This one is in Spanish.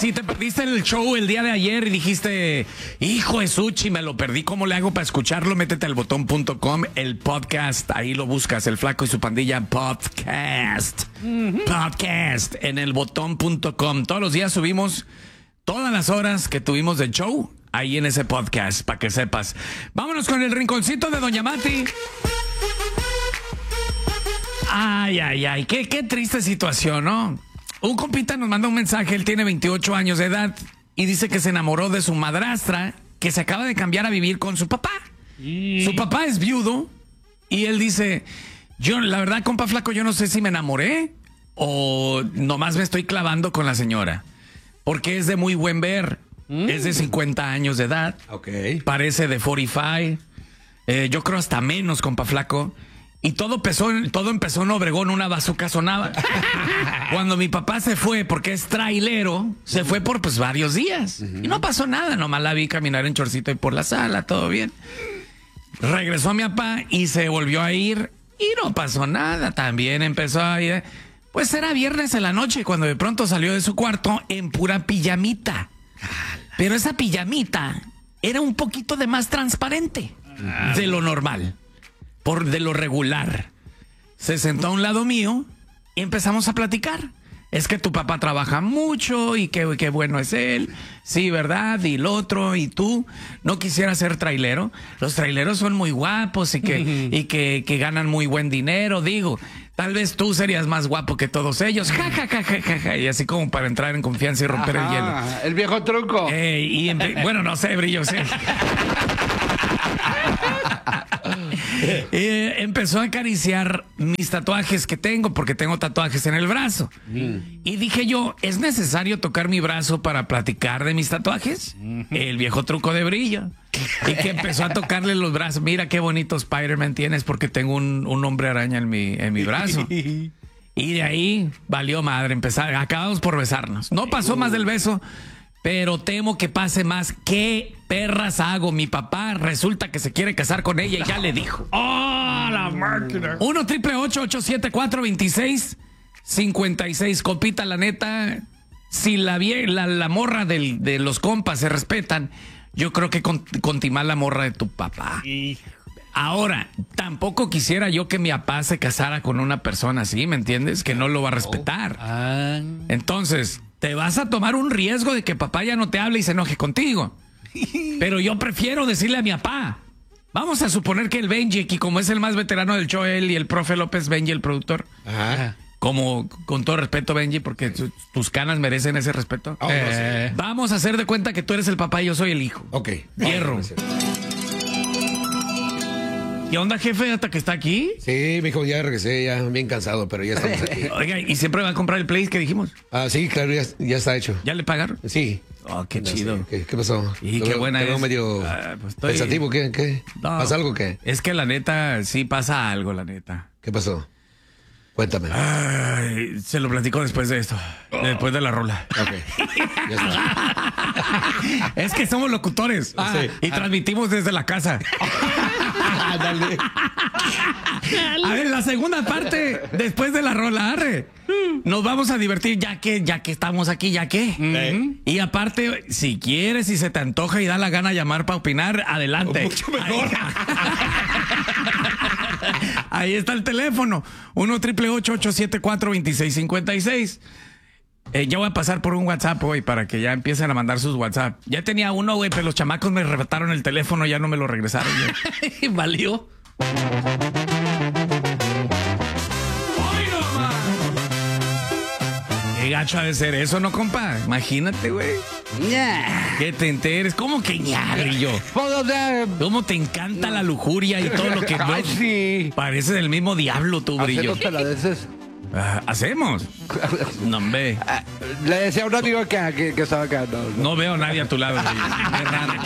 si te perdiste el show el día de ayer y dijiste, hijo de Suchi, me lo perdí, ¿cómo le hago para escucharlo? Métete al botón.com, el podcast, ahí lo buscas, El Flaco y su Pandilla Podcast. Podcast en el botón.com. Todos los días subimos todas las horas que tuvimos de show ahí en ese podcast, para que sepas. Vámonos con el rinconcito de Doña Mati. Ay, qué triste situación, ¿no? Un compita nos manda un mensaje, él tiene 28 años de edad y dice que se enamoró de su madrastra, que se acaba de cambiar a vivir con su papá. Su papá es viudo y él dice, yo, la verdad, compa Flaco, yo no sé si me enamoré o nomás me estoy clavando con la señora, porque es de muy buen ver, es de 50 años de edad, parece de 45, yo creo hasta menos, compa Flaco. Y todo empezó en Obregón, una bazooka sonaba. Cuando mi papá se fue, porque es trailero, se fue por pues varios días. Y no pasó nada, nomás la vi caminar en chorcito y por la sala, todo bien. Regresó mi papá y se volvió a ir y no pasó nada. También empezó a ir. Pues era viernes en la noche cuando de pronto salió de su cuarto en pura pijamita. Pero esa pijamita era un poquito de más transparente de lo normal. De lo regular. Se sentó a un lado mío y empezamos a platicar. Es que tu papá trabaja mucho y qué bueno es él. Sí, ¿verdad? Y el otro, y tú no quisieras ser trailero. Los traileros son muy guapos y que ganan muy buen dinero. Digo, tal vez tú serías más guapo que todos ellos. Ja, ja, ja, ja, ja, ja. Y así como para entrar en confianza y romper el hielo. El viejo truco. Bueno, no sé, Brillo, sí. Empezó a acariciar mis tatuajes que tengo, porque tengo tatuajes en el brazo. Y dije yo, ¿es necesario tocar mi brazo para platicar de mis tatuajes? El viejo truco de Brillo. Y que empezó a tocarle los brazos. Mira qué bonito Spider-Man tienes, porque tengo un hombre araña en mi brazo. Y de ahí valió madre, acabamos por besarnos. No pasó más del beso, pero temo que pase más. ¿Qué perras hago? Mi papá resulta que se quiere casar con ella y ya le dijo. ¡Oh, la máquina! 1-888-874-2656. Compita, la neta, si la morra de los compas se respetan, yo creo que contimar la morra de tu papá. Ahora, tampoco quisiera yo que mi papá se casara con una persona así, ¿me entiendes? Que no lo va a respetar. Entonces, te vas a tomar un riesgo de que papá ya no te hable y se enoje contigo. Pero yo prefiero decirle a mi papá. Vamos a suponer que el Benji, aquí como es el más veterano del show, él y el profe López, Benji, el productor. Como, con todo respeto, Benji, porque tus canas merecen ese respeto. No sé. Vamos a hacer de cuenta que tú eres el papá y yo soy el hijo. Ok. Fierro. ¿Qué onda, jefe, hasta que está aquí? Sí, mijo, ya regresé, ya bien cansado, pero ya estamos aquí. Oiga, ¿y siempre va a comprar el Play que dijimos? Sí, claro, ya está hecho. ¿Ya le pagaron? Sí. Oh, qué chido. ¿Qué pasó? Y qué buena es. Medio pues pensativo, ¿qué? No, ¿Pasa algo qué? Es que la neta, sí pasa algo, la neta. ¿Qué pasó? Cuéntame. Ay, se lo platico después de esto, después de la rola. Ok, ya está. Es que somos locutores y transmitimos desde la casa. Dale. A ver, la segunda parte, después de la rola, arre. Nos vamos a divertir ya que estamos aquí, ya que. Y aparte, si quieres, si se te antoja y da la gana llamar para opinar, adelante. Mucho mejor. Ahí está el teléfono, 1-888-874-2656. Ya voy a pasar por un WhatsApp hoy para que ya empiecen a mandar sus WhatsApp. Ya tenía uno, güey, pero los chamacos me arrebataron el teléfono, ya no me lo regresaron. Valió. Qué gacho ha de ser eso, ¿no, compa? Imagínate, güey. Que te enteres. ¿Cómo que Brillo? ¿Cómo te encanta la lujuria y todo lo que... Ay, sí. Pareces el mismo diablo, tú, Brillo. Hacemos peladeces. ¿Hacemos? No, ve. Le decía a un amigo que estaba acá. No veo a nadie a tu lado, Brillo. Qué raro.